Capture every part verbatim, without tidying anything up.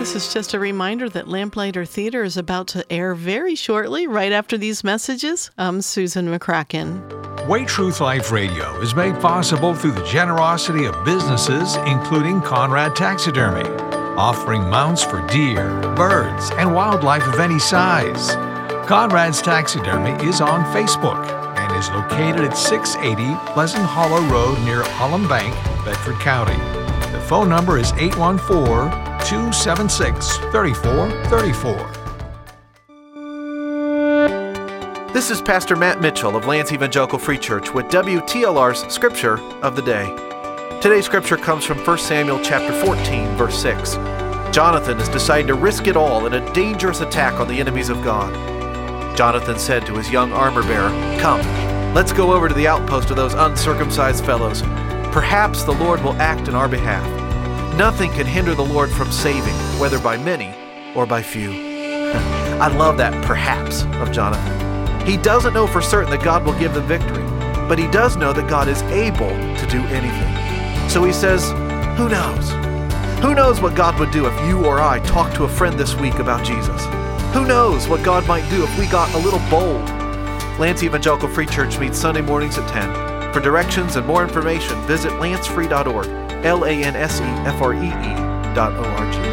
This is just a reminder that Lamplighter Theater is about to air very shortly, right after these messages. I'm Susan McCracken. Way Truth Life Radio is made possible through the generosity of businesses, including Conrad Taxidermy, offering mounts for deer, birds, and wildlife of any size. Conrad's Taxidermy is on Facebook and is located at six eighty Pleasant Hollow Road near Holland Bank, Bedford County. The phone number is eight one four, two seven six, three four three four. This is Pastor Matt Mitchell of Lance Evangelical Free Church with W T L R's Scripture of the Day. Today's scripture comes from First Samuel chapter fourteen, verse six. Jonathan is deciding to risk it all in a dangerous attack on the enemies of God. Jonathan said to his young armor-bearer, "Come, let's go over to the outpost of those uncircumcised fellows. Perhaps the Lord will act in our behalf. Nothing can hinder the Lord from saving, whether by many or by few." I love that perhaps of Jonathan. He doesn't know for certain that God will give them victory, but he does know that God is able to do anything. So he says, who knows? Who knows what God would do if you or I talked to a friend this week about Jesus? Who knows what God might do if we got a little bold? Lance Evangelical Free Church meets Sunday mornings at ten. For directions and more information, visit lance free dot org, L A N S E F R E E dot O R G.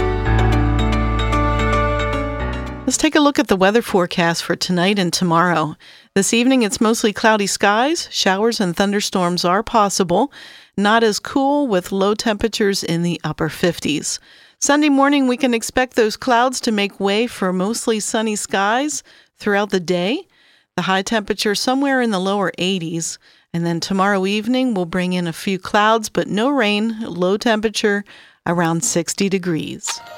Let's take a look at the weather forecast for tonight and tomorrow. This evening, it's mostly cloudy skies. Showers and thunderstorms are possible. Not as cool, with low temperatures in the upper fifties. Sunday morning, we can expect those clouds to make way for mostly sunny skies throughout the day. The high temperature somewhere in the lower eighties. And then tomorrow evening, we'll bring in a few clouds, but no rain, low temperature around sixty degrees.